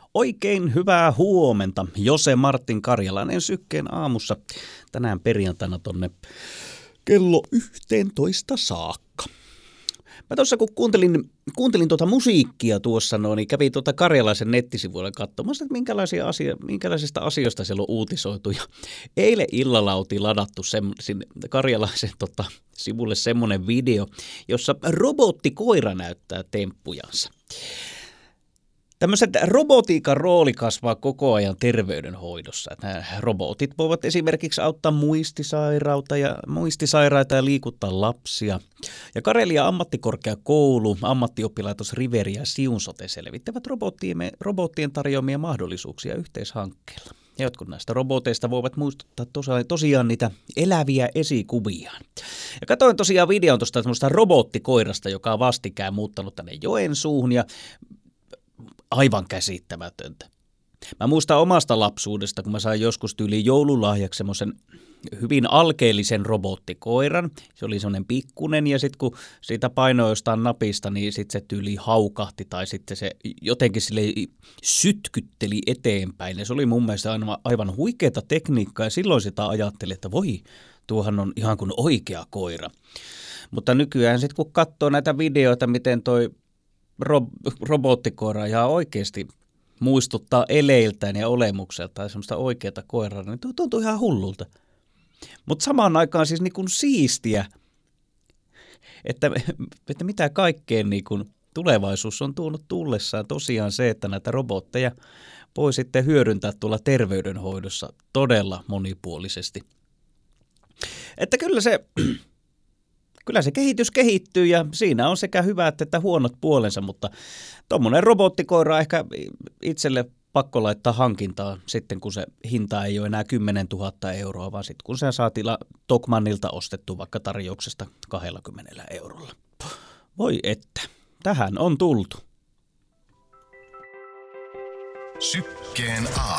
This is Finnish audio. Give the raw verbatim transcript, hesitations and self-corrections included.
Oikein hyvää huomenta, Jose Martin Karjalainen Sykkeen aamussa tänään perjantaina tonne kello yhteentoista saakka. Mä tuossa kun kuuntelin, kuuntelin tuota musiikkia tuossa, no, niin kävin tuota Karjalaisen nettisivuille katsomassa, että minkälaisia asia, minkälaisista asioista siellä on uutisoitu. Ja eilen illalla oltiin ladattu sem, sinne Karjalaisen tota, sivulle semmoinen video, jossa robottikoira näyttää temppujansa. Tämmöiset robotiikan rooli kasvaa koko ajan terveydenhoidossa. Nämä robotit voivat esimerkiksi auttaa muistisairautta ja, muistisairaita ja liikuttaa lapsia. Ja Karelia ammattikorkeakoulu, ammattioppilaitos Riveri ja Siunsote selvittävät robottien, robottien tarjoamia mahdollisuuksia yhteishankkeella. Ja jotkut näistä roboteista voivat muistuttaa tosiaan, tosiaan niitä eläviä esikuviaan. Ja katsoin tosiaan videon tuosta semmoista robottikoirasta, joka on vastikään muuttanut tänne Joensuuhun ja aivan käsittämätöntä. Mä muistan omasta lapsuudesta, kun mä sain joskus tyyliin joululahjaksi semmoisen hyvin alkeellisen robottikoiran. Se oli semmoinen pikkunen ja sitten kun siitä painoi jostain napista, niin sitten se tyyli haukahti tai sitten se jotenkin sille sytkytteli eteenpäin. Ja se oli mun mielestä aivan huikeata tekniikkaa ja silloin sitä ajattelin, että voi, tuohan on ihan kuin oikea koira. Mutta nykyään sitten kun katsoo näitä videoita, miten toi Rob- robottikoira ihan oikeasti muistuttaa eleiltään ja olemukseltaan semmoista oikeata koiraa, niin tuo tuntuu ihan hullulta. Mutta samaan aikaan siis niin kuin siistiä, että, että mitä kaikkeen niin kuin tulevaisuus on tuonut tullessaan. Tosiaan se, että näitä robotteja voi sitten hyödyntää tuolla terveydenhoidossa todella monipuolisesti. Että kyllä se... Kyllä se kehitys kehittyy ja siinä on sekä hyvät että huonot puolensa, mutta tuommoinen robottikoira on ehkä itselle pakko laittaa hankintaan sitten, kun se hinta ei ole enää kymmenen tuhatta euroa, vaan sitten kun se saa tila Tokmannilta ostettu vaikka tarjouksesta kaksikymmentä eurolla. Voi että, tähän on tultu. Sykkeen aamu.